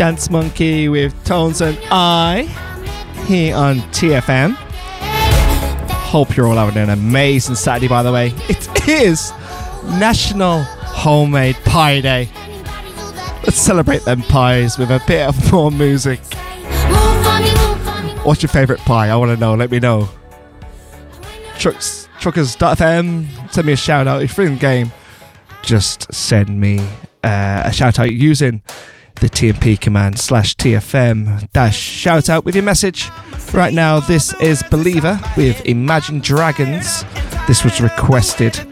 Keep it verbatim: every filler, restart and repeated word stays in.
Dance Monkey with Tones and I here on T F M. Hope you're all having an amazing Saturday, by the way. It is National Homemade Pie Day. Let's celebrate them pies with a bit of more music. What's your favourite pie? I want to know. Let me know. Trucks, truckers dot f m. Send me a shout out. If you're in the game, just send me uh, a shout out using the T M P command slash T F M dash shout out with your message. Right now, this is Believer with Imagine Dragons. This was requested